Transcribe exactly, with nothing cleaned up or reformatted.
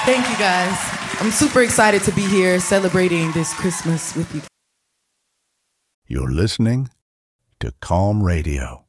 Thank you, guys. I'm super excited to be here celebrating this Christmas with you. You're listening to Calm Radio.